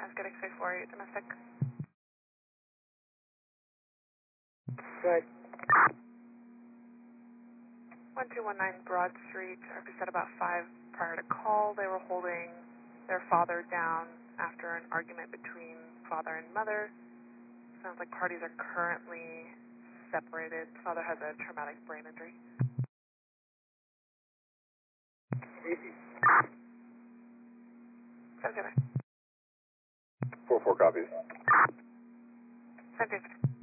Ascot X-ray 48, domestic. Good. 1219 Broad Street. Arcus said about 5 prior to call. They were holding their father down after an argument between father and mother. Sounds like parties are currently separated. Father has a traumatic brain injury. Easy. 7-0. 4-4 copies. 7-0.